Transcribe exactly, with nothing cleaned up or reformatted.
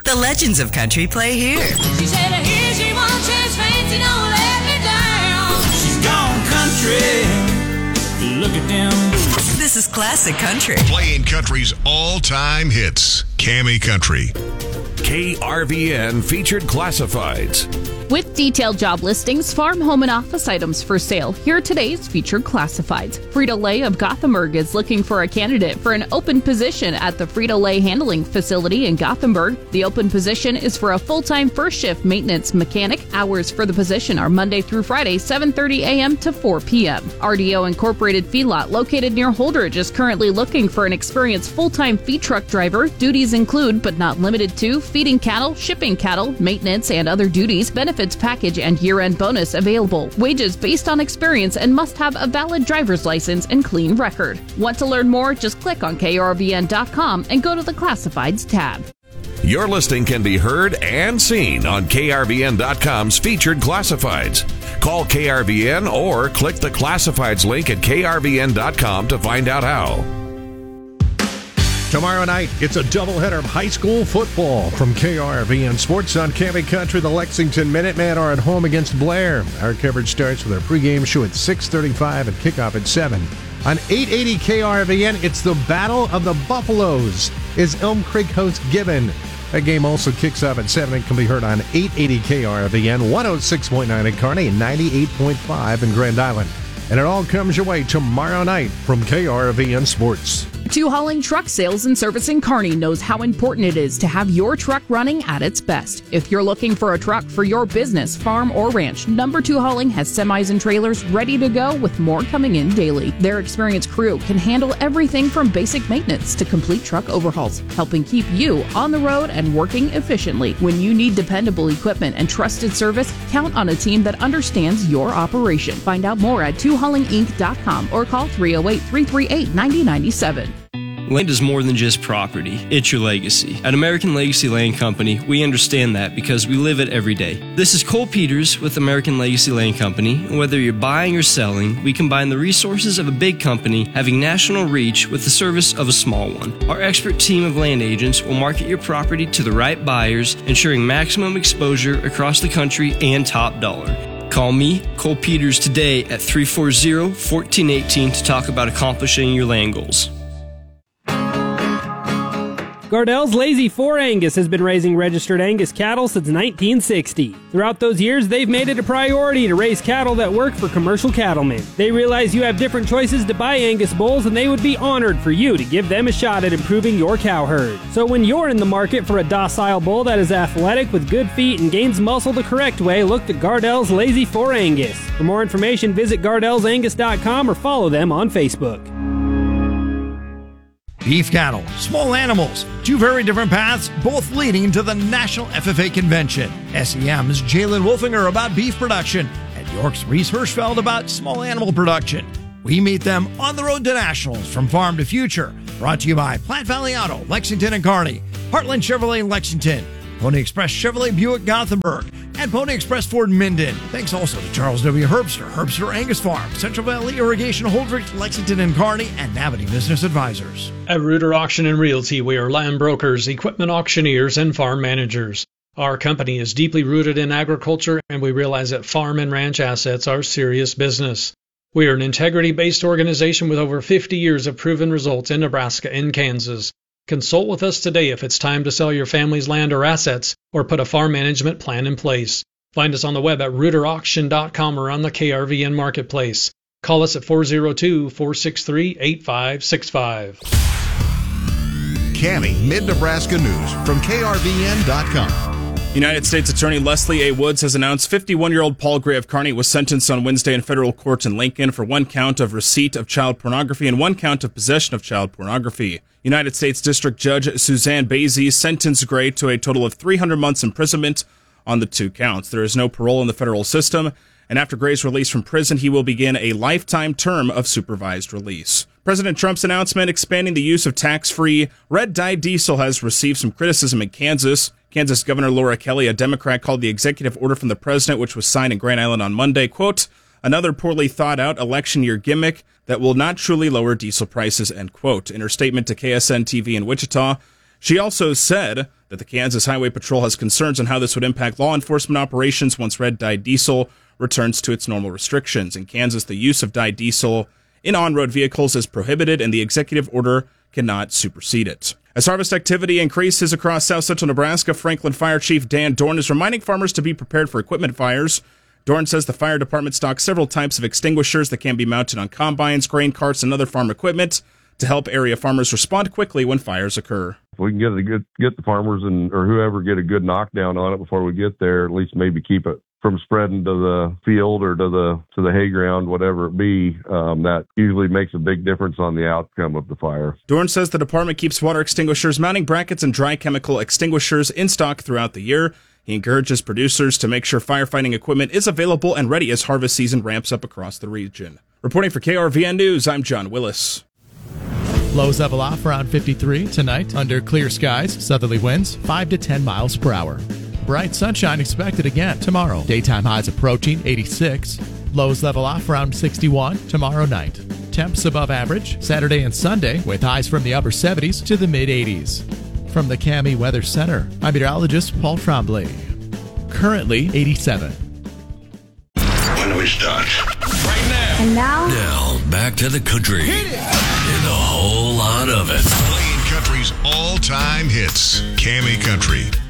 The legends of country play here. She said, here she wants chance, fancy, don't let me down. She's gone country. Look at them. This is classic country. Playing country's all-time hits. Cammy Country. K R V N featured classifieds. With detailed job listings, farm, home, and office items for sale, here are today's featured classifieds. Frito-Lay of Gothenburg is looking for a candidate for an open position at the Frito-Lay handling facility in Gothenburg. The open position is for a full-time first-shift maintenance mechanic. Hours for the position are Monday through Friday, seven thirty a.m. to four p.m. R D O Incorporated Feedlot, located near Holdridge, is currently looking for an experienced full-time feed truck driver. Duties include, but not limited to, feeding cattle, shipping cattle, maintenance, and other duties. Benefits package and year-end bonus available. Wages based on experience and must have a valid driver's license and clean record. Want to learn more? Just click on K R V N dot com and go to the Classifieds tab. Your listing can be heard and seen on K R V N dot com's featured classifieds. Call K R V N or click the Classifieds link at K R V N dot com to find out how. Tomorrow night, it's a doubleheader of high school football from K R V N Sports on Cammy Country. The Lexington Minutemen are at home against Blair. Our coverage starts with our pregame show at six thirty-five and kickoff at seven. On eight eighty K R V N, it's the Battle of the Buffaloes as Elm Creek hosts Gibbon. That game also kicks off at seven and can be heard on eight eighty K R V N, one oh six point nine in Kearney, and ninety-eight point five in Grand Island. And it all comes your way tomorrow night from K R V N Sports. Two Hauling Truck Sales and Service in Kearney knows how important it is to have your truck running at its best. If you're looking for a truck for your business, farm, or ranch, Number Two Hauling has semis and trailers ready to go with more coming in daily. Their experienced crew can handle everything from basic maintenance to complete truck overhauls, helping keep you on the road and working efficiently. When you need dependable equipment and trusted service, count on a team that understands your operation. Find out more at two hauling inc dot com or call three oh eight, three three eight, nine oh nine seven. Land is more than just property, it's your legacy. At American Legacy Land Company, we understand that because we live it every day. This is Cole Peters with American Legacy Land Company, and whether you're buying or selling, we combine the resources of a big company having national reach with the service of a small one. Our expert team of land agents will market your property to the right buyers, ensuring maximum exposure across the country and top dollar. Call me, Cole Peters, today at three four zero, one four one eight to talk about accomplishing your land goals. Gardell's Lazy four Angus has been raising registered Angus cattle since nineteen sixty. Throughout those years, they've made it a priority to raise cattle that work for commercial cattlemen. They realize you have different choices to buy Angus bulls, and they would be honored for you to give them a shot at improving your cow herd. So when you're in the market for a docile bull that is athletic with good feet and gains muscle the correct way, look to Gardell's Lazy four Angus. For more information, visit gardells angus dot com or follow them on Facebook. Beef cattle, small animals, two very different paths, both leading to the National F F A Convention. S E M's Jalen Wolfinger about beef production, and York's Reese Hirschfeld about small animal production. We meet them on the road to nationals, from farm to future. Brought to you by Platte Valley Auto, Lexington and Kearney, Heartland Chevrolet Lexington, Pony Express Chevrolet Buick Gothenburg, and Pony Express Ford Minden. Thanks also to Charles W. Herbster, Herbster Angus Farm, Central Valley Irrigation Holdridge, Lexington and Kearney, and Navity Business Advisors. At Reuter Auction and Realty, we are land brokers, equipment auctioneers, and farm managers. Our company is deeply rooted in agriculture, and we realize that farm and ranch assets are serious business. We are an integrity-based organization with over fifty years of proven results in Nebraska and Kansas. Consult with us today if it's time to sell your family's land or assets, or put a farm management plan in place. Find us on the web at reuter auction dot com or on the K R V N Marketplace. Call us at four oh two, four six three, eight five six five. Cammy Mid-Nebraska News from K R V N dot com. United States Attorney Leslie A. Woods has announced fifty-one-year-old Paul Gray of Kearney was sentenced on Wednesday in federal court in Lincoln for one count of receipt of child pornography and one count of possession of child pornography. United States District Judge Suzanne Basie sentenced Gray to a total of three hundred months imprisonment on the two counts. There is no parole in the federal system, and after Gray's release from prison, he will begin a lifetime term of supervised release. President Trump's announcement expanding the use of tax-free red-dyed diesel has received some criticism in Kansas. Kansas Governor Laura Kelly, a Democrat, called the executive order from the president, which was signed in Grand Island on Monday, quote, another poorly thought-out election year gimmick that will not truly lower diesel prices, end quote. In her statement to K S N T V in Wichita, she also said that the Kansas Highway Patrol has concerns on how this would impact law enforcement operations once red-dyed diesel returns to its normal restrictions. In Kansas, the use of dyed diesel in on-road vehicles is prohibited, and the executive order cannot supersede it. As harvest activity increases across south central Nebraska, Franklin Fire Chief Dan Dorn is reminding farmers to be prepared for equipment fires. Dorn says the fire department stocks several types of extinguishers that can be mounted on combines, grain carts, and other farm equipment to help area farmers respond quickly when fires occur. If we can get a good, get the farmers and or whoever get a good knockdown on it before we get there, at least maybe keep it from spreading to the field or to the to the hay ground, whatever it be, um, that usually makes a big difference on the outcome of the fire. Dorn says the department keeps water extinguishers, mounting brackets, and dry chemical extinguishers in stock throughout the year. He encourages producers to make sure firefighting equipment is available and ready as harvest season ramps up across the region. Reporting for K R V N News, I'm John Willis. Lows level off around fifty-three tonight under clear skies, southerly winds five to ten miles per hour. Bright sunshine expected again tomorrow. Daytime highs approaching eighty-six. Lows level off around sixty-one tomorrow night. Temps above average Saturday and Sunday with highs from the upper seventies to the mid eighties. From the Cami Weather Center, I'm meteorologist Paul Trombley. Currently eighty-seven. When do we start? Right now. And now? Now, back to the country. Hit it. And a whole lot of it. Playing country's all-time hits. Cami Country.